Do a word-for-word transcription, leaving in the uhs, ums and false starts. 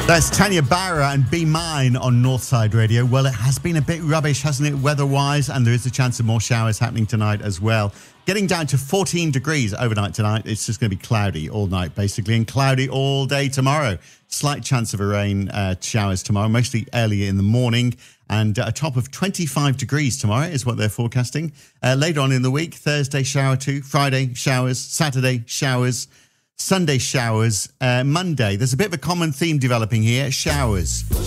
That's Tanya Barra and Be Mine on Northside Radio. Well, it has been a bit rubbish, hasn't it, weather-wise? And there is a chance of more showers happening tonight as well. Getting down to fourteen degrees overnight tonight. It's just going to be cloudy all night, basically, and cloudy all day tomorrow. Slight chance of a rain uh, showers tomorrow, mostly early in the morning. And uh, a top of twenty-five degrees tomorrow is what they're forecasting. Uh, later on in the week, Thursday, shower too. Friday, showers. Saturday, showers. Sunday, showers. Uh, Monday, there's a bit of a common theme developing here, showers.